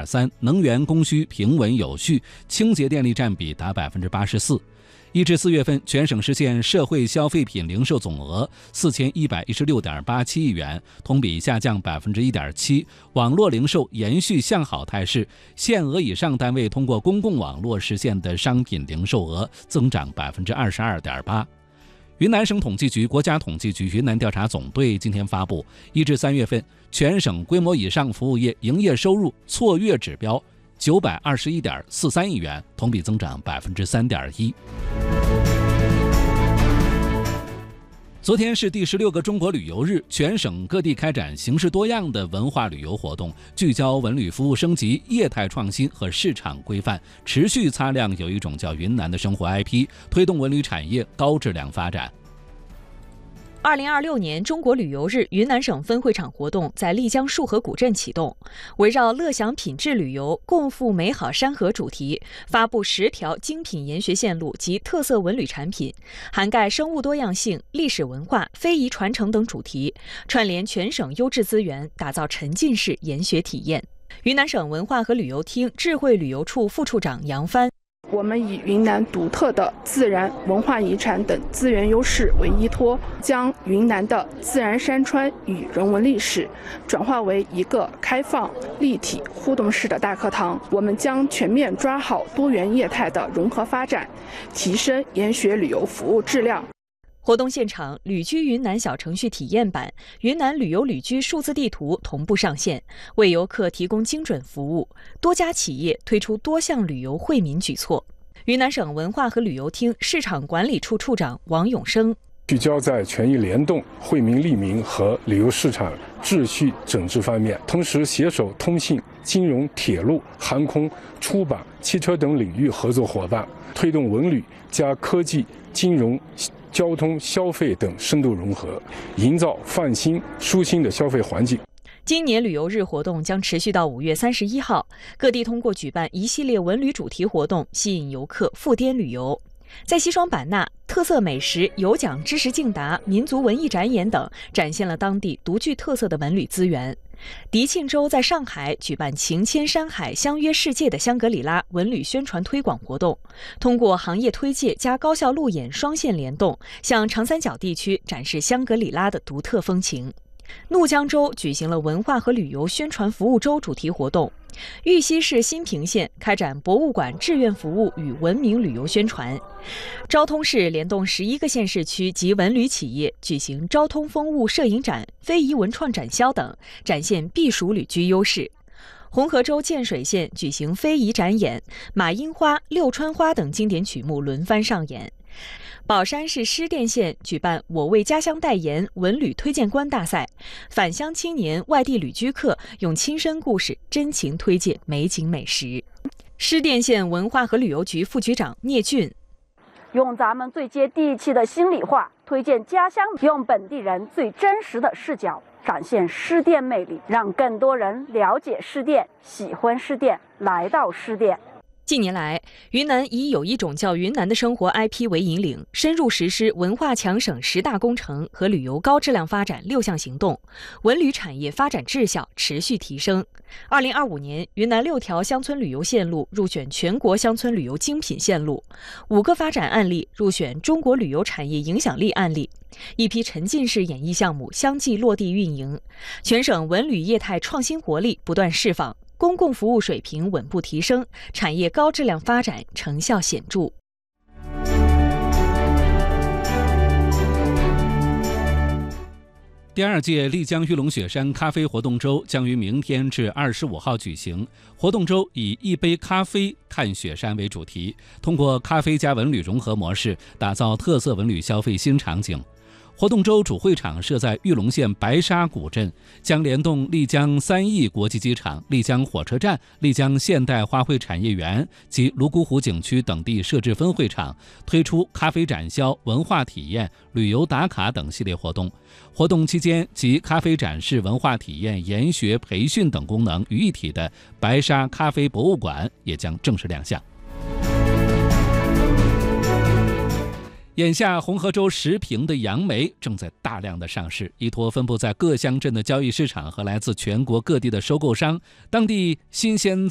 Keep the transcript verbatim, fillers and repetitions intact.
点三，能源供需平稳有序，清洁电力占比达百分之八十四。一至四月份，全省实现社会消费品零售总额四千一百一十六点八七亿元，同比下降百分之一点七。网络零售延续向好态势，限额以上单位通过公共网络实现的商品零售额增长百分之二十二点八。云南省统计局、国家统计局云南调查总队今天发布，一至三月份，全省规模以上服务业营业收入错月指标九百二十一点四三亿元，同比增长百分之三点一。昨天是第十六个中国旅游日，全省各地开展形式多样的文化旅游活动，聚焦文旅服务升级、业态创新和市场规范，持续擦亮有一种叫云南的生活 I P， 推动文旅产业高质量发展。 二零二六年中国旅游日云南省分会场活动在丽江束河古镇启动，围绕乐享品质旅游、共赴美好山河主题，发布十条精品研学线路及特色文旅产品，涵盖生物多样性、历史文化、非遗传承等主题，串联全省优质资源，打造沉浸式研学体验。云南省文化和旅游厅智慧旅游处副处长杨帆。 我们以云南独特的自然文化遗产等资源优势为依托，将云南的自然山川与人文历史转化为一个开放、立体、互动式的大课堂。我们将全面抓好多元业态的融合发展，提升研学旅游服务质量。 活动现场，旅居云南小程序体验版、云南旅游旅居数字地图同步上线，为游客提供精准服务。多家企业推出多项旅游惠民举措。云南省文化和旅游厅市场管理处处长王永生。 聚焦在权益联动、惠民利民和旅游市场秩序整治方面，同时携手通信、金融、铁路、航空、出版、汽车等领域合作伙伴，推动文旅加科技、金融、交通、消费等深度融合，营造放心、舒心的消费环境。 今年旅游日活动将持续到五月三十一号，各地通过举办一系列文旅主题活动，吸引游客赴滇旅游。在西双版纳，特色美食、有奖知识竞答、民族文艺展演等，展现了当地独具特色的文旅资源。迪庆州在上海举办情牵山海、相约世界的香格里拉文旅宣传推广活动，通过行业推介加高校路演双线联动，向长三角地区展示香格里拉的独特风情。怒江州举行了文化和旅游宣传服务周主题活动，玉溪市新平县开展博物馆志愿服务与文明旅游宣传，昭通市联动十一个县市区及文旅企业举行昭通风物摄影展、非遗文创展销等，展现避暑旅居优势。红河州建水县举行非遗展演，马樱花、六川花等经典曲目轮番上演。宝山市施甸县举办“我为家乡代言”文旅推荐官大赛，返乡青年、外地旅居客用亲身故事真情推介美景美食。施甸县文化和旅游局副局长聂俊， 用咱们最接地气的心里话推荐家乡，用本地人最真实的视角展现施甸魅力，让更多人了解施甸、喜欢施甸、来到施甸。 近年来，云南以有一种叫云南的生活 I P 为引领，深入实施文化强省十大工程和旅游高质量发展六项行动，文旅产业发展质效持续提升。二零二五年，云南六条乡村旅游线路入选全国乡村旅游精品线路，五个发展案例入选中国旅游产业影响力案例，一批沉浸式演艺项目相继落地运营，全省文旅业态创新活力不断释放。公共服务水平稳步提升，产业高质量发展成效显著。 第二届丽江玉龙雪山咖啡活动周将于明天至二十五号举行。活动周以一杯咖啡看雪山为主题，通过咖啡加文旅融合模式，打造特色文旅消费新场景。活动周主会场设在玉龙县白沙古镇，将联动丽江三义国际机场、丽江火车站、丽江现代花卉产业园及泸沽湖景区等地设置分会场，推出咖啡展销、文化体验、旅游打卡等系列活动。活动期间，集咖啡展示、文化体验、研学、培训等功能于一体的白沙咖啡博物馆也将正式亮相。眼下，红河州石屏的杨梅正在大量的上市，依托分布在各乡镇的交易市场和来自全国各地的收购商，当地新鲜